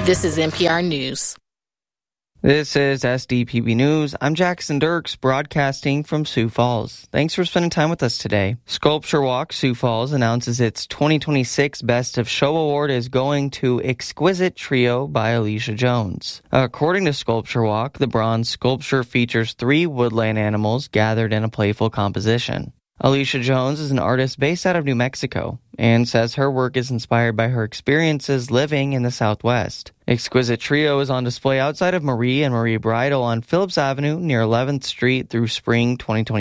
This is NPR News. This is SDPB News. I'm Jackson Dirks, broadcasting from Sioux Falls. Thanks for spending time with us today. Sculpture Walk Sioux Falls announces its 2026 Best of Show Award is going to Exquisite Trio by Alicia Jones. According to Sculpture Walk, the bronze sculpture features 3 woodland animals gathered in a playful composition. Alicia Jones is an artist based out of New Mexico and says her work is inspired by her experiences living in the Southwest. Exquisite Trio is on display outside of Marie and Marie Bridal on Phillips Avenue near 11th Street through spring 2020.